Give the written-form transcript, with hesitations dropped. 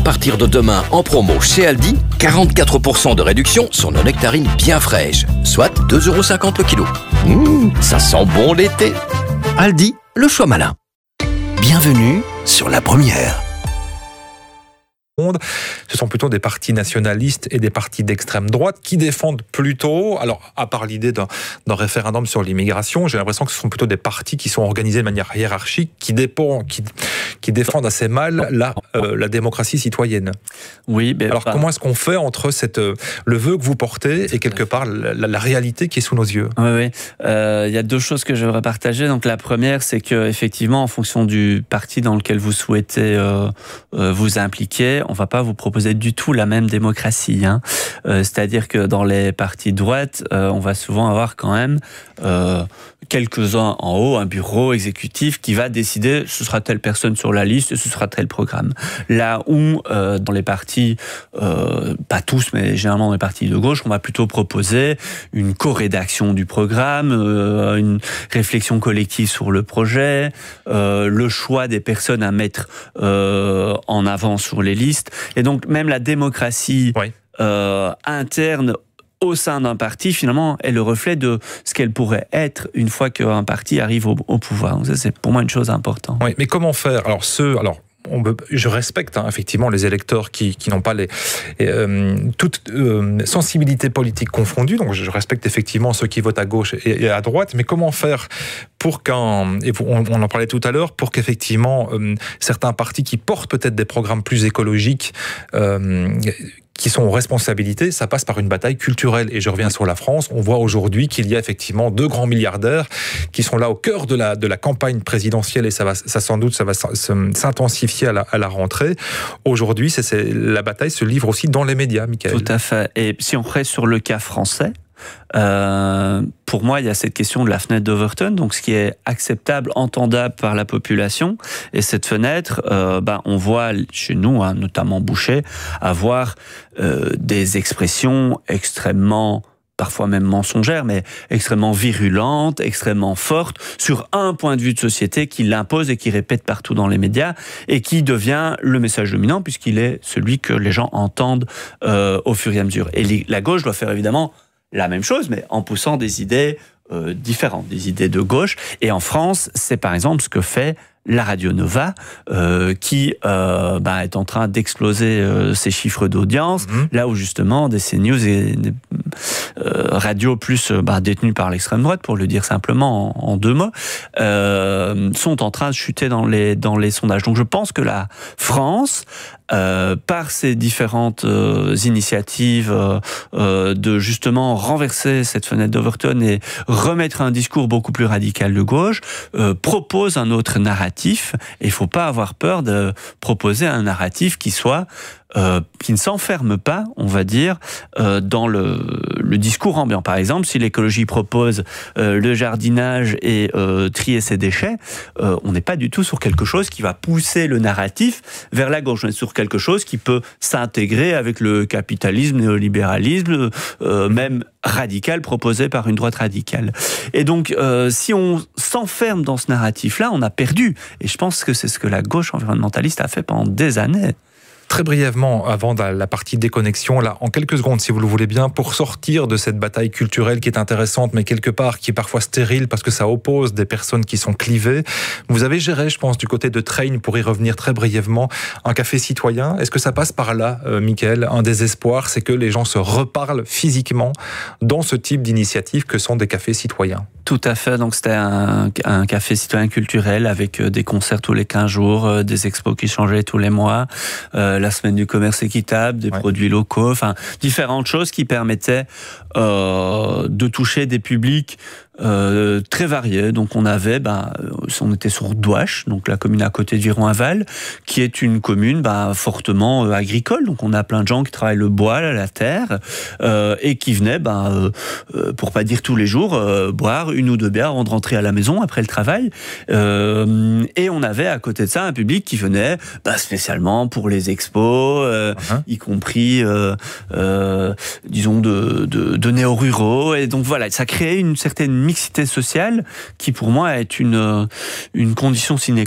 partir de demain en promo chez Aldi, 44% de réduction sur nos nectarines bien fraîches, soit 2,50 € le kilo. Ça sent bon l'été. Aldi, le choix malin. Bienvenue sur la première. Ce sont plutôt des partis nationalistes et des partis d'extrême droite qui défendent plutôt, alors à part l'idée d'un référendum sur l'immigration, j'ai l'impression que ce sont plutôt des partis qui sont organisés de manière hiérarchique, qui défendent assez mal la démocratie citoyenne. Oui, alors comment est-ce qu'on fait entre le vœu que vous portez et quelque part la réalité qui est sous nos yeux? Oui. Il y a deux choses que j'aimerais partager. Donc la première, c'est que effectivement, en fonction du parti dans lequel vous souhaitez vous impliquer, on va pas vous proposer du tout la même démocratie. C'est-à-dire que dans les partis de droite, on va souvent avoir quand même quelques-uns en haut, un bureau exécutif qui va décider ce sera telle personne sur la liste et ce sera tel programme. Là où dans les partis, pas tous, mais généralement dans les partis de gauche, on va plutôt proposer une co-rédaction du programme, une réflexion collective sur le projet, le choix des personnes à mettre en avant sur les listes. Et donc même la démocratie interne au sein d'un parti, finalement, est le reflet de ce qu'elle pourrait être une fois qu'un parti arrive au pouvoir. Donc ça, c'est pour moi une chose importante. Oui, mais comment faire? Je respecte effectivement les électeurs qui n'ont pas toute sensibilité politique confondue, donc je respecte effectivement ceux qui votent à gauche et à droite, mais comment faire pour on en parlait tout à l'heure, pour qu'effectivement certains partis qui portent peut-être des programmes plus écologiques qui sont aux responsabilités, ça passe par une bataille culturelle. Et je reviens sur la France, on voit aujourd'hui qu'il y a effectivement 2 grands milliardaires qui sont là au cœur de la campagne présidentielle et ça va s'intensifier à la rentrée. Aujourd'hui, la bataille se livre aussi dans les médias, Michael. Tout à fait. Et si on reste sur le cas français, pour moi, il y a cette question de la fenêtre d'Overton, donc ce qui est acceptable, entendable par la population. Et cette fenêtre, on voit chez nous, notamment Boucher, avoir des expressions extrêmement, parfois même mensongères, mais extrêmement virulentes, extrêmement fortes, sur un point de vue de société qui l'impose et qui répète partout dans les médias, et qui devient le message dominant, puisqu'il est celui que les gens entendent au fur et à mesure. Et la gauche doit faire évidemment la même chose, mais en poussant des idées différentes, des idées de gauche. Et en France, c'est par exemple ce que fait la Radio Nova, qui est en train d'exploser ses chiffres d'audience, là où justement des CNews et des radios plus détenues par l'extrême droite, pour le dire simplement en 2 mots, sont en train de chuter dans les sondages. Donc je pense que la France, par ses différentes initiatives de justement renverser cette fenêtre d'Overton et remettre un discours beaucoup plus radical de gauche, propose un autre narratif. Et il ne faut pas avoir peur de proposer un narratif qui ne s'enferme pas, on va dire, dans le discours ambiant. Par exemple, si l'écologie propose le jardinage et trier ses déchets, on n'est pas du tout sur quelque chose qui va pousser le narratif vers la gauche. On est sur quelque chose qui peut s'intégrer avec le capitalisme, néolibéralisme, même radical, proposé par une droite radicale. Et donc, si on s'enferme dans ce narratif-là, on a perdu. Et je pense que c'est ce que la gauche environnementaliste a fait pendant des années. Très brièvement, avant la partie déconnexion, là, en quelques secondes, si vous le voulez bien, pour sortir de cette bataille culturelle qui est intéressante, mais quelque part qui est parfois stérile parce que ça oppose des personnes qui sont clivées. Vous avez géré, je pense, du côté de Train, pour y revenir très brièvement, un café citoyen. Est-ce que ça passe par là, Michael? Un des espoirs, c'est que les gens se reparlent physiquement dans ce type d'initiative que sont des cafés citoyens. Tout à fait, donc c'était un café citoyen culturel avec des concerts tous les 15 jours, des expos qui changeaient tous les mois, la semaine du commerce équitable, des produits locaux, enfin différentes choses qui permettaient de toucher des publics très variés. Donc on avait, on était sur Douache, donc la commune à côté de Viron-Aval, qui est une commune fortement agricole. Donc on a plein de gens qui travaillent le bois, la terre, et qui venaient, pour pas dire tous les jours, boire 1 ou 2 bières avant de rentrer à la maison après le travail. Et on avait à côté de ça un public qui venait spécialement pour les expos, y compris, disons, de néo-ruraux. Et donc voilà, ça créait une certaine mixité sociale qui pour moi est une condition sine